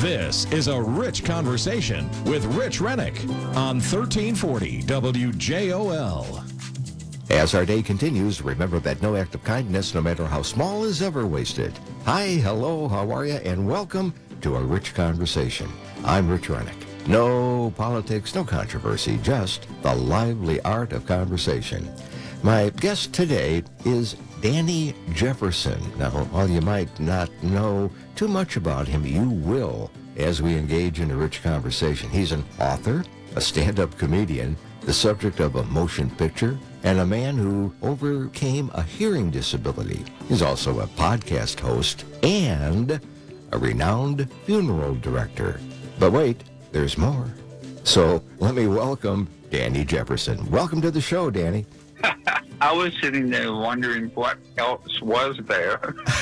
This is A Rich Conversation with Rich Rennick on 1340 WJOL. As our day continues, remember that no act of kindness, no matter how small, is ever wasted. Hi, hello, how are you? And welcome to A Rich Conversation. I'm Rich Rennick. No politics, no controversy, just the lively art of conversation. My guest today is Danny Jefferson. Now, while you might not know too much about him, you will as we engage in a rich conversation. He's an author, a stand-up comedian, the subject of a motion picture, and a man who overcame a hearing disability. He's also a podcast host and a renowned funeral director. But wait, there's more. So let me welcome Danny Jefferson. Welcome to the show, Danny. I was sitting there wondering what else was there.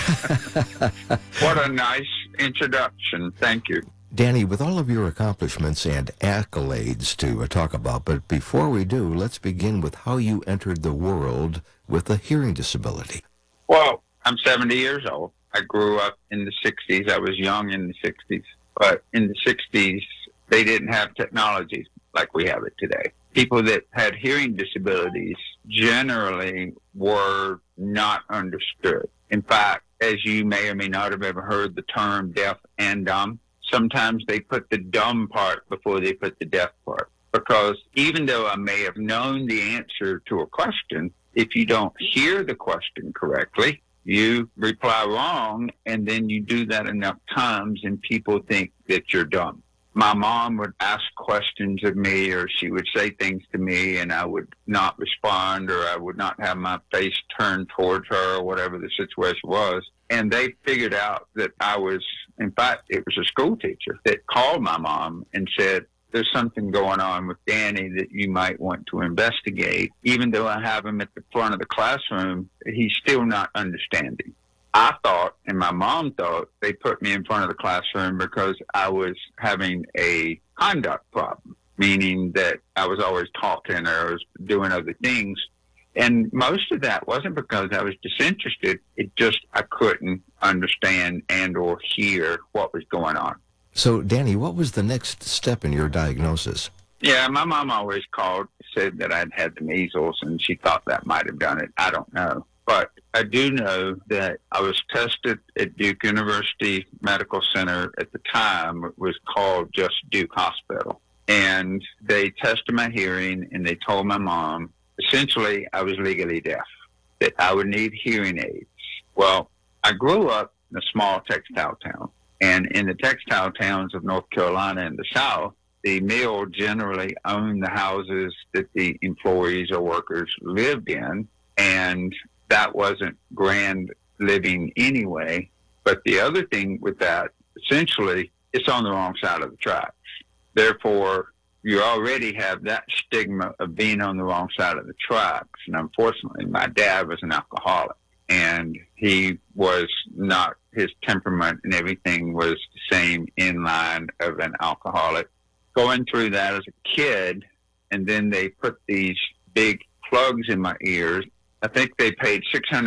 What a nice introduction. Thank you. Danny, with all of your accomplishments and accolades to talk about, but before we do, let's begin with how you entered the world with a hearing disability. Well, I'm 70 years old. I grew up in the 60s. I was young in the 60s. But in the 60s, they didn't have technology like we have it today. People that had hearing disabilities generally were not understood. In fact, as you may or may not have ever heard the term deaf and dumb, sometimes they put the dumb part before they put the deaf part. Because even though I may have known the answer to a question, if you don't hear the question correctly, you reply wrong, and then you do that enough times and people think that you're dumb. My mom would ask questions of me, or she would say things to me, and I would not respond, or I would not have my face turned towards her, or whatever the situation was. And they figured out that I was, in fact, it was a school teacher that called my mom and said, there's something going on with Danny that you might want to investigate. Even though I have him at the front of the classroom, he's still not understanding. I thought, and my mom thought, they put me in front of the classroom because I was having a conduct problem, meaning that I was always talking or I was doing other things. And most of that wasn't because I was disinterested. It just I couldn't understand and or hear what was going on. So, Danny, what was the next step in your diagnosis? Yeah, my mom always called, said that I'd had the measles, and she thought that might have done it. I don't know. But I do know that I was tested at Duke University Medical Center at the time. It was called just Duke Hospital. And they tested my hearing, and they told my mom, essentially, I was legally deaf, that I would need hearing aids. Well, I grew up in a small textile town. And in the textile towns of North Carolina and the South, the mill generally owned the houses that the employees or workers lived in. And that wasn't grand living anyway. But the other thing with that, essentially, it's on the wrong side of the tracks. Therefore, you already have that stigma of being on the wrong side of the tracks. And unfortunately, my dad was an alcoholic. And he was not, his temperament and everything was the same in line of an alcoholic. Going through that as a kid, and then they put these big plugs in my ears. I think they paid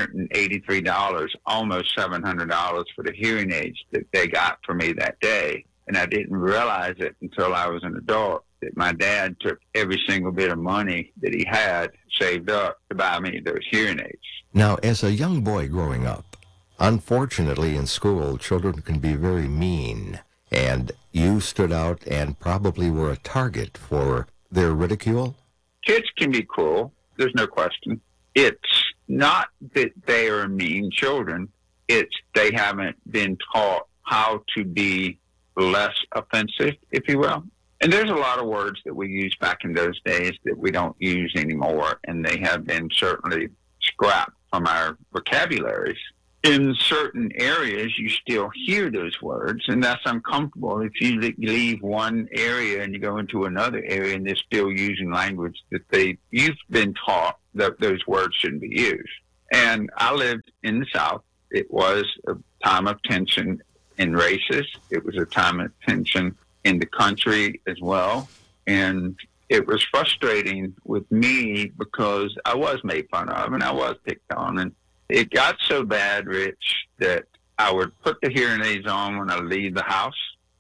$683, almost $700 for the hearing aids that they got for me that day. And I didn't realize it until I was an adult that my dad took every single bit of money that he had saved up to buy me those hearing aids. Now, as a young boy growing up, unfortunately in school, children can be very mean. And you stood out and probably were a target for their ridicule? Kids can be cruel. There's no question. It's not that they are mean children. It's they haven't been taught how to be less offensive, if you will. And there's a lot of words that we used back in those days that we don't use anymore, and they have been certainly scrapped from our vocabularies. In certain areas, you still hear those words, and that's uncomfortable. If you leave one area and you go into another area and they're still using language that you've been taught that those words shouldn't be used. And I lived in the South. It was a time of tension in races. It was a time of tension in the country as well. And it was frustrating with me because I was made fun of and I was picked on. And it got so bad, Rich, that I would put the hearing aids on when I leave the house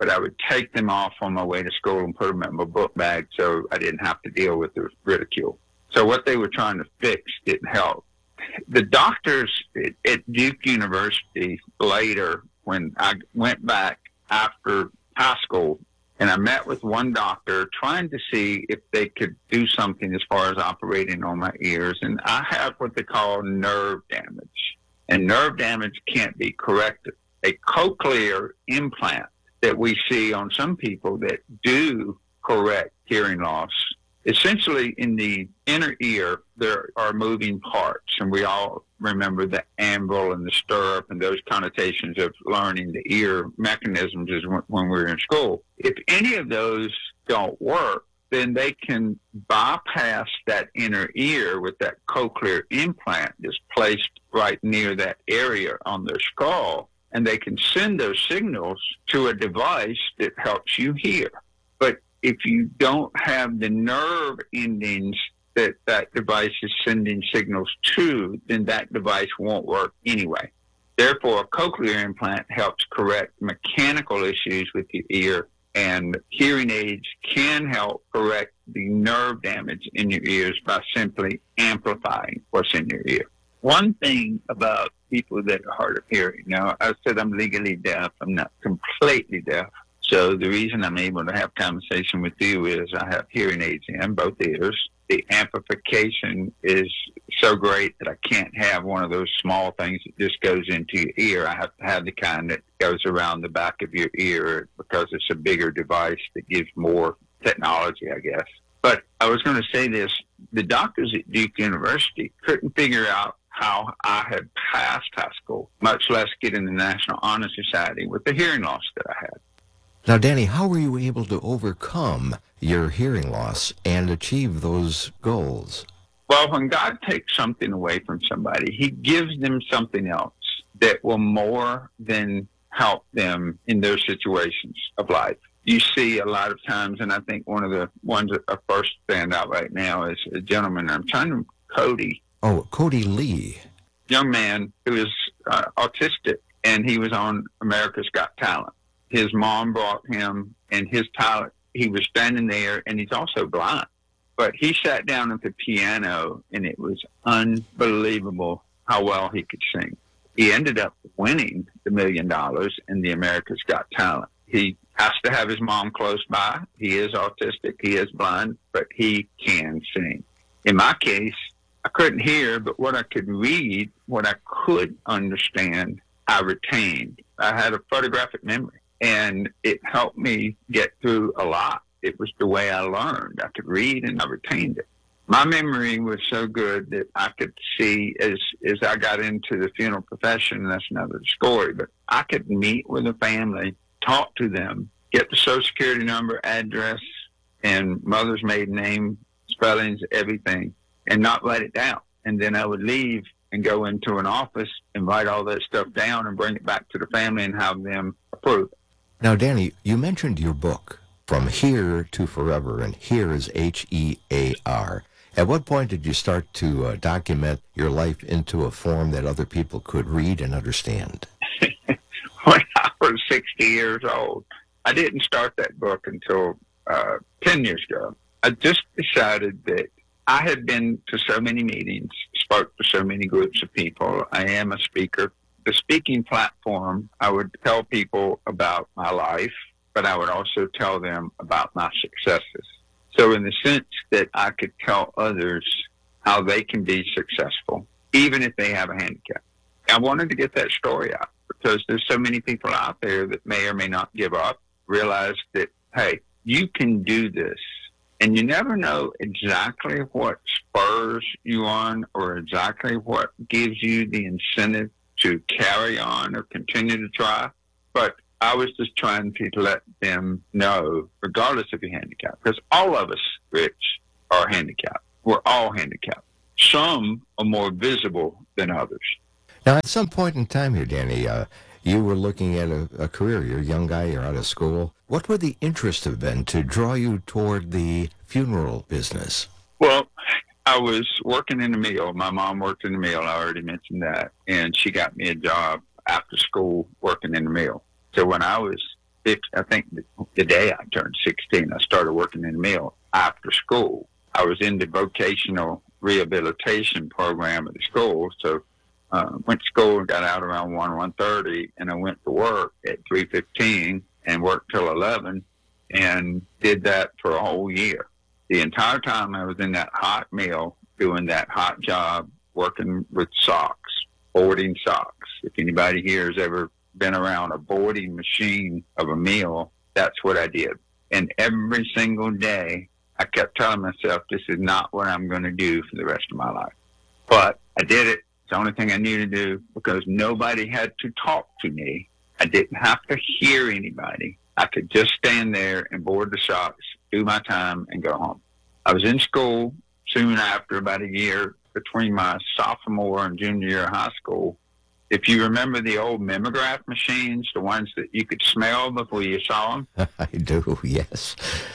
but I would take them off on my way to school and put them in my book bag so I didn't have to deal with the ridicule. So what they were trying to fix didn't help. The doctors at Duke University later, when I went back after high school, and I met with one doctor trying to see if they could do something as far as operating on my ears. And I have what they call nerve damage. And nerve damage can't be corrected. A cochlear implant that we see on some people that do correct hearing loss, essentially in the inner ear, there are moving parts. And we all remember the anvil and the stirrup and those connotations of learning the ear mechanisms is when we were in school. If any of those don't work, then they can bypass that inner ear with that cochlear implant that's placed right near that area on their skull, and they can send those signals to a device that helps you hear. But if you don't have the nerve endings that device is sending signals to, then that device won't work anyway. Therefore, a cochlear implant helps correct mechanical issues with your ear, and hearing aids can help correct the nerve damage in your ears by simply amplifying what's in your ear. One thing about people that are hard of hearing, now I said I'm legally deaf, I'm not completely deaf. So the reason I'm able to have conversation with you is I have hearing aids in both ears. The amplification is so great that I can't have one of those small things that just goes into your ear. I have to have the kind that goes around the back of your ear because it's a bigger device that gives more technology, I guess. But I was going to say this. The doctors at Duke University couldn't figure out how I had passed high school, much less get in the National Honor Society with the hearing loss that I had. Now, Danny, how were you able to overcome your hearing loss and achieve those goals? Well, when God takes something away from somebody, he gives them something else that will more than help them in their situations of life. You see a lot of times, and I think one of the ones that are first stand out right now is a gentleman, I'm trying to, Cody. Oh, Cody Lee. Young man who is autistic, and he was on America's Got Talent. His mom brought him, and his talent, he was standing there, and he's also blind. But he sat down at the piano, and it was unbelievable how well he could sing. He ended up winning the $1 million in the America's Got Talent. He has to have his mom close by. He is autistic. He is blind, but he can sing. In my case, I couldn't hear, but what I could read, what I could understand, I retained. I had a photographic memory. And it helped me get through a lot. It was the way I learned. I could read and I retained it. My memory was so good that I could see as I got into the funeral profession, that's another story, but I could meet with a family, talk to them, get the Social Security number, address, and mother's maiden name, spellings, everything, and not write it down. And then I would leave and go into an office and write all that stuff down and bring it back to the family and have them approve it. Now, Danny, you mentioned your book, From Here to Forever, and here is H-E-A-R. At what point did you start to document your life into a form that other people could read and understand? When I was 60 years old. I didn't start that book until 10 years ago. I just decided that I had been to so many meetings, spoke to so many groups of people. I am a speaker. The speaking platform, I would tell people about my life, but I would also tell them about my successes. So in the sense that I could tell others how they can be successful, even if they have a handicap. I wanted to get that story out because there's so many people out there that may or may not give up, realize that, hey, you can do this. And you never know exactly what spurs you on or exactly what gives you the incentive to carry on or continue to try. But I was just trying to let them know, regardless of your handicap, because all of us, Rich, are handicapped. We're all handicapped. Some are more visible than others. Now, at some point in time here, Danny, you were looking at a career. You're a young guy. You're out of school. What would the interest have been to draw you toward the funeral business? Well, I was working in the mill. My mom worked in the mill. I already mentioned that. And she got me a job after school working in the mill. So when I was I think the day I turned 16, I started working in the mill after school. I was in the vocational rehabilitation program at the school, so went to school and got out around 1:30, and I went to work at 3:15 and worked till 11, and did that for a whole year. The entire time I was in that hot mill doing that hot job, working with socks, boarding socks. If anybody here has ever been around a boarding machine of a mill, that's what I did. And every single day, I kept telling myself, this is not what I'm going to do for the rest of my life. But I did it. It's the only thing I knew to do because nobody had to talk to me. I didn't have to hear anybody. I could just stand there and board the socks, do my time, and go home. I was in school soon after, about a year between my sophomore and junior year of high school. If you remember the old mimeograph machines, the ones that you could smell before you saw them. I do, yes.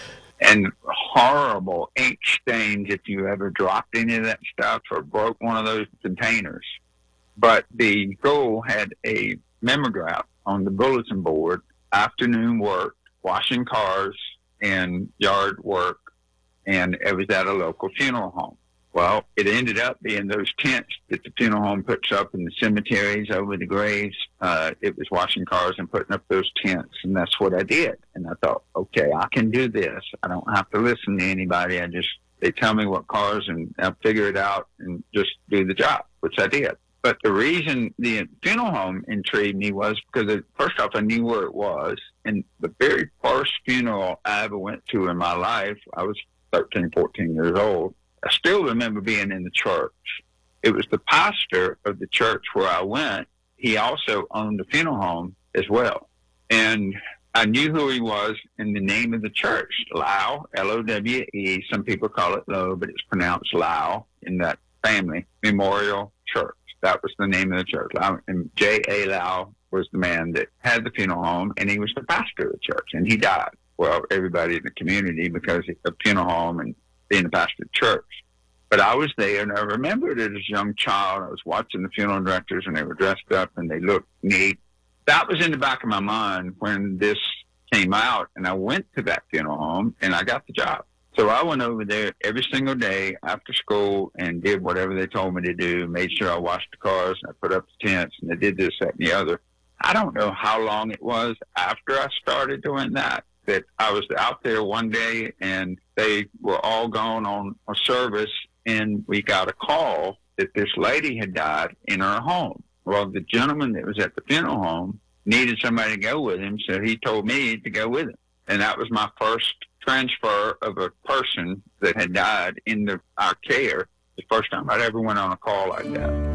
And horrible ink stains if you ever dropped any of that stuff or broke one of those containers. But the school had a mimeograph on the bulletin board, afternoon work, washing cars, and yard work, and it was at a local funeral home. Well, it ended up being those tents that the funeral home puts up in the cemeteries over the graves. It was washing cars and putting up those tents, and that's what I did. And I thought, okay, I can do this. I don't have to listen to anybody. They tell me what cars, and I'll figure it out and just do the job, which I did. But the reason the funeral home intrigued me was because, first off, I knew where it was. And the very first funeral I ever went to in my life, I was 13, 14 years old. I still remember being in the church. It was the pastor of the church where I went. He also owned the funeral home as well. And I knew who he was in the name of the church, Lowe, L-O-W-E. Some people call it Lowe, but it's pronounced Lowe in that family. Memorial Church. That was the name of the church. And J.A. Lowe was the man that had the funeral home, and he was the pastor of the church, and he died. Well, everybody in the community because of the funeral home and being the pastor of the church. But I was there, and I remembered it as a young child. I was watching the funeral directors, and they were dressed up, and they looked neat. That was in the back of my mind when this came out, and I went to that funeral home, and I got the job. So I went over there every single day after school and did whatever they told me to do, made sure I washed the cars, and I put up the tents, and I did this, that, and the other. I don't know how long it was after I started doing that I was out there one day, and they were all gone on a service, and we got a call that this lady had died in her home. Well, the gentleman that was at the funeral home needed somebody to go with him, so he told me to go with him. And that was my first transfer of a person that had died in our care. The first time I'd ever went on a call like that.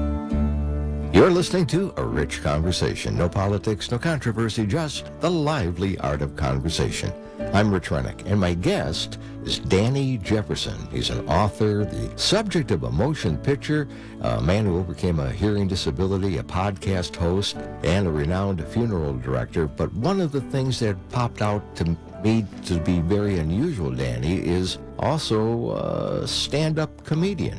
You're listening to A Rich Conversation. No politics, no controversy, just the lively art of conversation. I'm Rich Rennick, and my guest is Danny Jefferson. He's an author, the subject of a motion picture, a man who overcame a hearing disability, a podcast host, and a renowned funeral director. But one of the things that popped out to me to be very unusual, Danny, is also a stand-up comedian.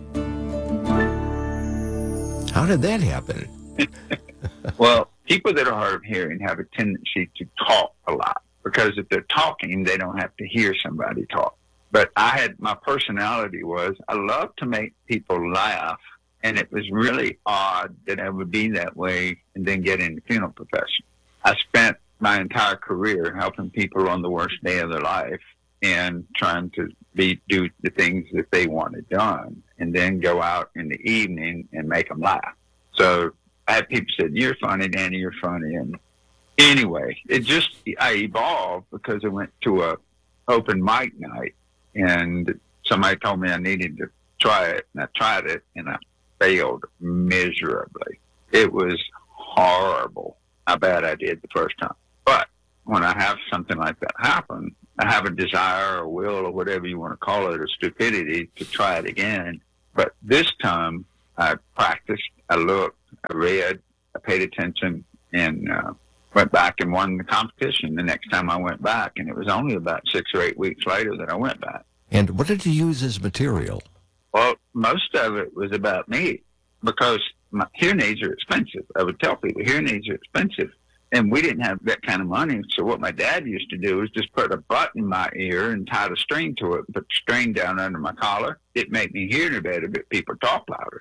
How did that happen? Well, people that are hard of hearing have a tendency to talk a lot because if they're talking, they don't have to hear somebody talk. But my personality was I love to make people laugh, and it was really odd that I would be that way and then get in the funeral profession. I spent my entire career helping people on the worst day of their life and trying to do the things that they wanted done, and then go out in the evening and make them laugh. So I had people said, "You're funny, Danny, you're funny." And anyway, I evolved because I went to a open mic night, and somebody told me I needed to try it, and I tried it, and I failed miserably. It was horrible how bad I did the first time. But when I have something like that happen, I have a desire or will or whatever you want to call it, or stupidity to try it again. But this time I practiced, I looked, I read, I paid attention, and went back and won the competition the next time I went back. And it was only about 6 or 8 weeks later that I went back. And what did you use as material? Well, most of it was about me because my hearing aids are expensive. I would tell people hearing aids are expensive. And we didn't have that kind of money. So what my dad used to do was just put a button in my ear and tie the string to it, put the string down under my collar. It made me hear better, but people talk louder.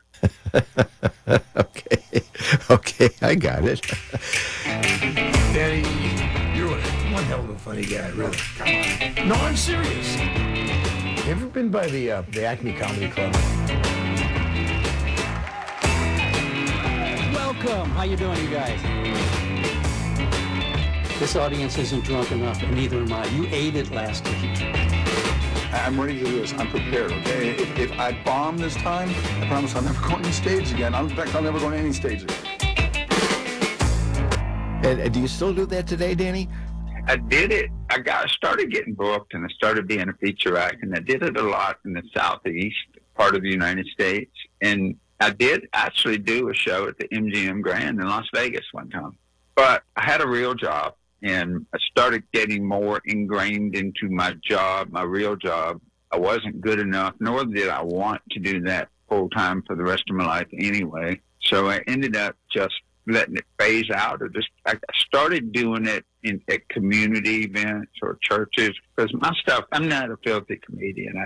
Okay, I got it. Danny, you're one hell of a funny guy, really. Come on. No, I'm serious. You ever been by the Acme Comedy Club? Welcome. How you doing, you guys? This audience isn't drunk enough, and neither am I. You ate it last week. I'm ready to do this. I'm prepared, okay? If I bomb this time, I promise I'll never go on any stage again. In fact, I'll never go on any stage again. And do you still do that today, Danny? I did it. I started getting booked, and I started being a feature act, and I did it a lot in the southeast part of the United States. And I did actually do a show at the MGM Grand in Las Vegas one time. But I had a real job, and I started getting more ingrained into my job, my real job. I wasn't good enough, nor did I want to do that full-time for the rest of my life anyway. So I ended up just letting it phase out. I started doing it at community events or churches, because my stuff, I'm not a filthy comedian.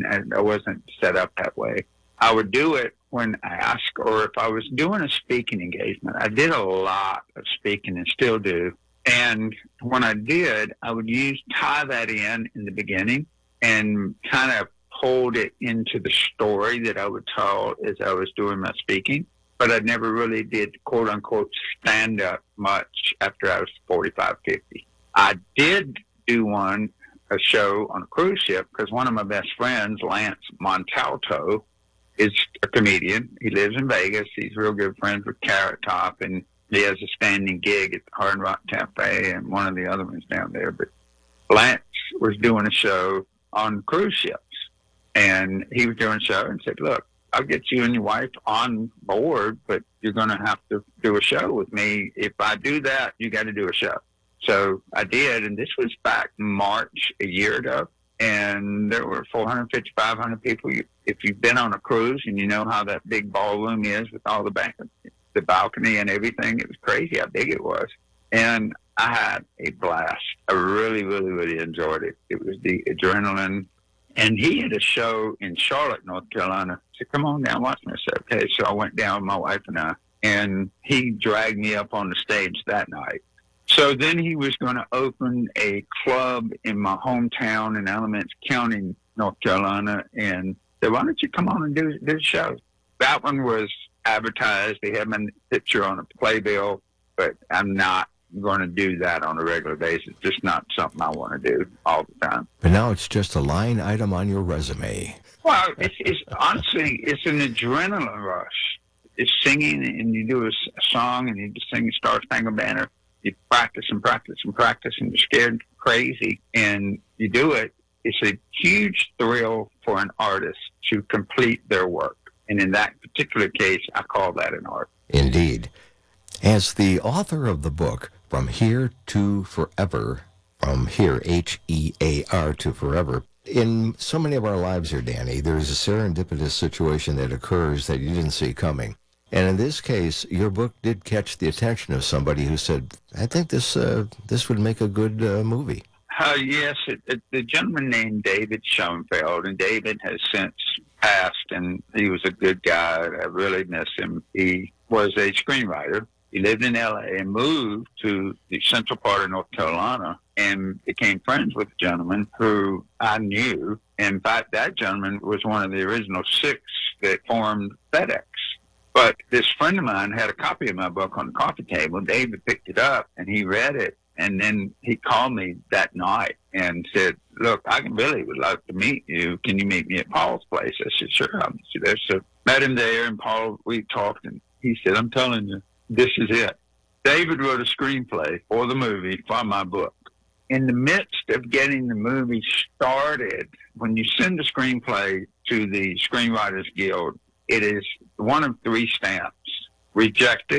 I wasn't set up that way. I would do it when I asked, or if I was doing a speaking engagement. I did a lot of speaking and still do. And when I did, I would tie that in the beginning and kind of hold it into the story that I would tell as I was doing my speaking. But I never really did, quote unquote, stand up much after I was 45, 50. I did do a show on a cruise ship, because one of my best friends, Lance Montalto, is a comedian. He lives in Vegas. He's real good friends with Carrot Top, and he has a standing gig at the Hard Rock Cafe and one of the other ones down there. But Lance was doing a show on cruise ships, and he was doing a show and said, look, I'll get you and your wife on board, but you're going to have to do a show with me. If I do that, you got to do a show. So I did, and this was back March a year ago, and there were 450, 500 people. If you've been on a cruise and you know how that big ballroom is with all the balcony and everything, it was crazy how big it was. And I had a blast. I really, really, really enjoyed it. It was the adrenaline. And he had a show in Charlotte, North Carolina. I said, come on down, watch me. I said, okay. So I went down with my wife and I, and he dragged me up on the stage that night. So then he was going to open a club in my hometown in Alamance County, North Carolina, and said, why don't you come on and do the show? That one was advertised. They had my picture on a playbill, but I'm not going to do that on a regular basis. Just not something I want to do all the time. But now it's just a line item on your resume. Well, it's honestly, it's an adrenaline rush. It's singing, and you do a song, and you just sing Star Spangled Banner. You practice and practice and practice, and you're scared crazy, and you do it. It's a huge thrill for an artist to complete their work. And in that particular case, I call that an art. Indeed. As the author of the book, From Here to Forever, from here, H-E-A-R, to forever, in so many of our lives here, Danny, there's a serendipitous situation that occurs that you didn't see coming. And in this case, your book did catch the attention of somebody who said, I think this would make a good movie. Yes, the gentleman named David Schoenfeld, and David has since passed, and he was a good guy. I really miss him. He was a screenwriter. He lived in L.A. and moved to the central part of North Carolina and became friends with a gentleman who I knew. In fact, that gentleman was one of the original 6 that formed FedEx. But this friend of mine had a copy of my book on the coffee table. David picked it up, and he read it. And then he called me that night and said, look, I really would like to meet you. Can you meet me at Paul's place? I said, sure, I'll meet you there. So met him there, and Paul, we talked, and he said, I'm telling you, this is it. David wrote a screenplay for the movie for my book. In the midst of getting the movie started, when you send a screenplay to the Screenwriters Guild, it is one of 3 stamps: rejected,